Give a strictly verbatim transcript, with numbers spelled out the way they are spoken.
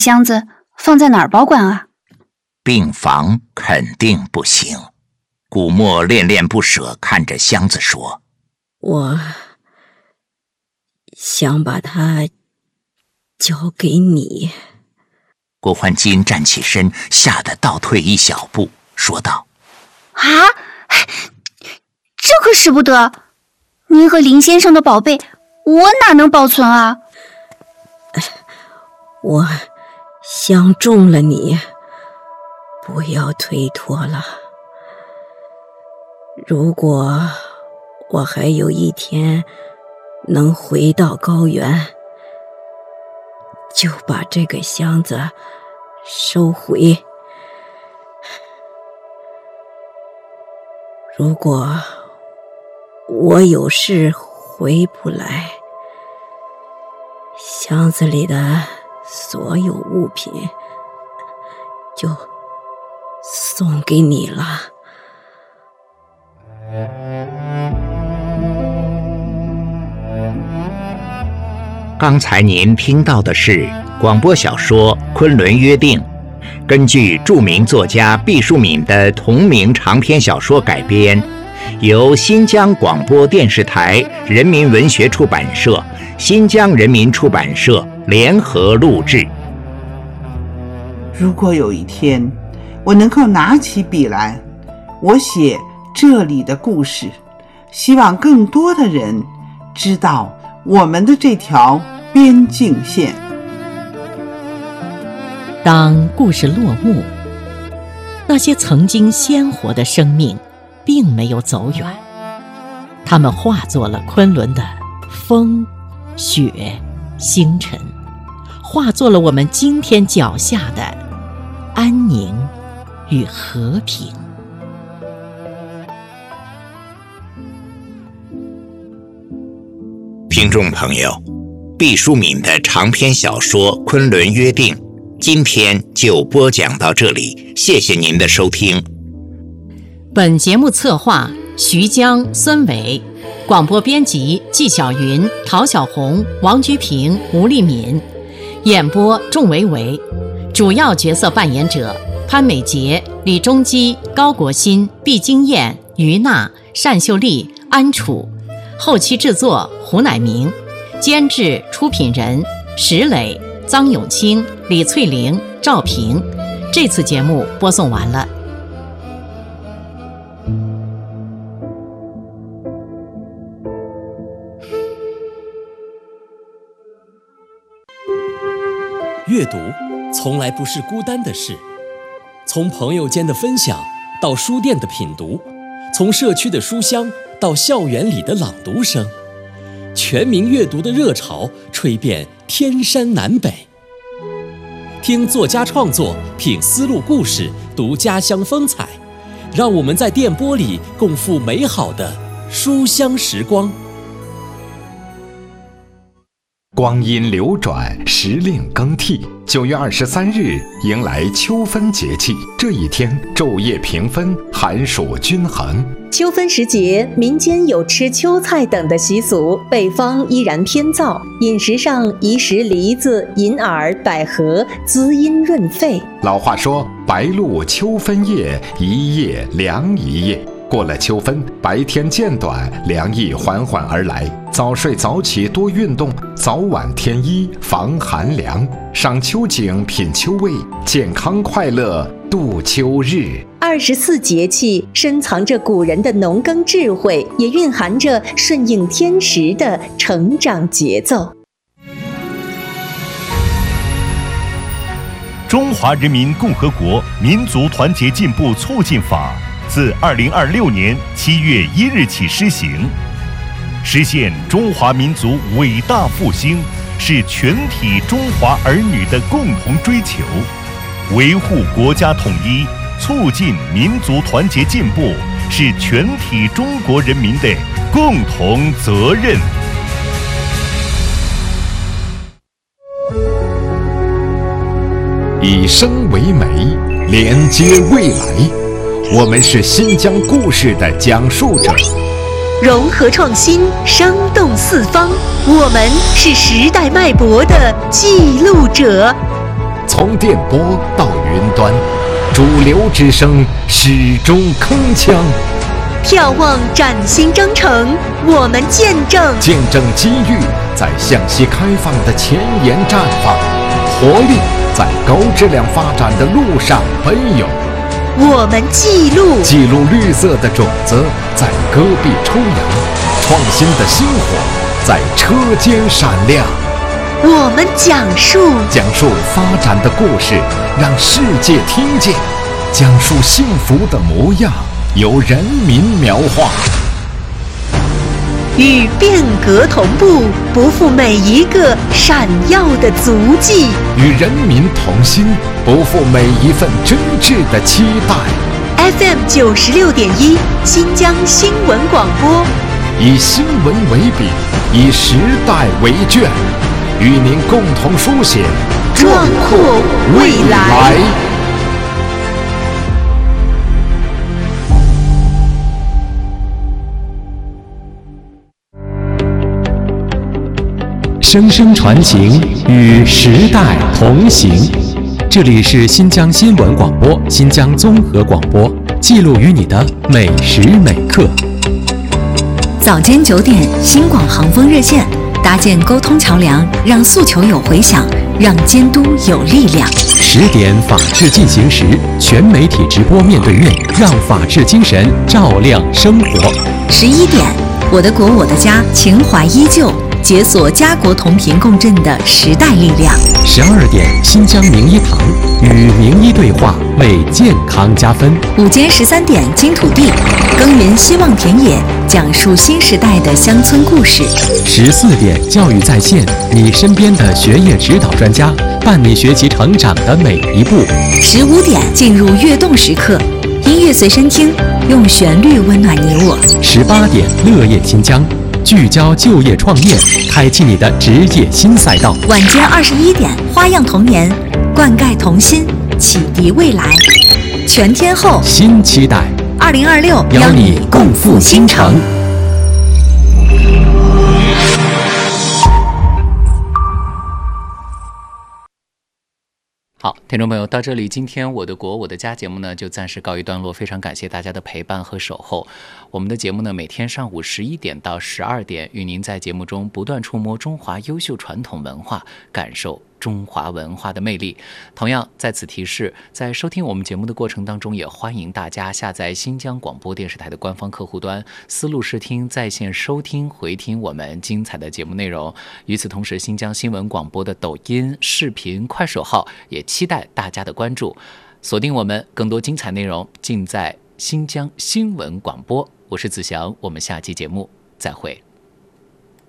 箱子放在哪儿保管啊？ 病房肯定不行。古墨恋恋不舍看着箱子说： 我想把它交给你。 郭焕金站起身，吓得倒退一小步，说道： 啊，这可使不得！您和林先生的宝贝，我哪能保存啊？ 我相中了你，不要推脱了。如果我还有一天能回到高原，就把这个箱子收回。如果我有事回不来，箱子里的所有物品就送给你了。 刚才您听到的是广播小说《昆仑约定》，根据著名作家毕淑敏的同名长篇小说改编，由新疆广播电视台人民文学出版社、新疆人民出版社联合录制。 如果有一天我能够拿起笔来，我写这里的故事，希望更多的人知道我们的这条边境线。 当故事落幕，那些曾经鲜活的生命并没有走远，它们化作了昆仑的风、雪、星辰，化作了我们今天脚下的安宁与和平。 听众朋友，毕淑敏的长篇小说《昆仑约定》今天就播讲到这里，谢谢您的收听。 本节目策划徐江、孙伟，广播编辑纪晓云、陶小红、王居平、吴丽敏，演播仲维维，主要角色扮演者潘美杰、李中基、高国新、毕金燕、于娜、单秀丽、安楚，后期制作胡乃明，监制出品人石磊、臧永清、李翠玲、赵平。这次节目播送完了。 阅读从来不是孤单的事，从朋友间的分享到书店的品读，从社区的书香到校园里的朗读声，全民阅读的热潮吹遍天山南北。听作家创作，品丝路故事，读家乡风采，让我们在电波里共赴美好的书香时光。 光阴流转，时令更替。九月二十三日迎来秋分节气，这一天昼夜平分，寒暑均衡。 秋分时节，民间有吃秋菜等的习俗，北方依然偏燥，饮食上宜食梨子、银耳、百合，滋阴润肺。 老话说：“白露秋分夜，一夜凉一夜。”过了秋分，白天渐短，凉意缓缓而来。早睡早起，多运动，早晚添衣，防寒凉。赏秋景，品秋味，健康快乐度秋日。 二十四节气深藏着古人的农耕智慧，也蕴含着顺应天时的成长节奏。 中华人民共和国民族团结进步促进法自二零二六年七月一日起施行，实现中华民族伟大复兴是全体中华儿女的共同追求，维护国家统一、促进民族团结进步是全体中国人民的共同责任。 以声为媒，连接未来。我们是新疆故事的讲述者， 融合创新，生动四方。我们是时代脉搏的记录者。 从电波到云端，主流之声始终铿锵。 眺望崭新征程，我们见证见证机遇在向西开放的前沿绽放，活力在高质量发展的路上奔涌。 我们记录记录绿色的种子在戈壁抽芽，创新的星火在车间闪亮。 我们讲述讲述发展的故事，让世界听见；讲述幸福的模样，由人民描画。 与变革同步，不负每一个闪耀的足迹； 与人民同心，不负每一份真挚的期待。 F M 九十六点一，新疆新闻广播， 以新闻为笔，以时代为卷，与您共同书写壮阔未来。 声声传情，与时代同行。这里是新疆新闻广播、新疆综合广播，记录与你的每时每刻。 早间九点，新广航风热线，搭建沟通桥梁，让诉求有回响，让监督有力量。 十点，法治进行时，全媒体直播面对面，让法治精神照亮生活。 十一点，我的国我的家，情怀依旧。解锁家国同频共振的时代力量。 十二点，新疆名医堂与名医对话，为健康加分。 午间十三点，金土地耕耘希望田野，讲述新时代的乡村故事。 十四点，教育在线，你身边的学业指导专家，伴你学习成长的每一步。 十五点，进入跃动时刻，音乐随身听，用旋律温暖你我。 十八点，乐业新疆。聚焦就业创业，开启你的职业新赛道。 晚间二十一点，花样童年，灌溉童心，启迪未来。全天候新期待， 二零二六邀你共赴新城。 好，听众朋友，到这里，今天我的国我的家节目呢就暂时告一段落，非常感谢大家的陪伴和守候。我们的节目呢每天上午十一点到十二点，与您在节目中不断触摸中华优秀传统文化，感受中华文化的魅力。同样在此提示，在收听我们节目的过程当中，也欢迎大家下载新疆广播电视台的官方客户端，思路视听在线收听回听我们精彩的节目内容。与此同时，新疆新闻广播的抖音、视频、快手号也期待大家的关注，锁定我们更多精彩内容尽在新疆新闻广播。我是子祥，我们下期节目再会。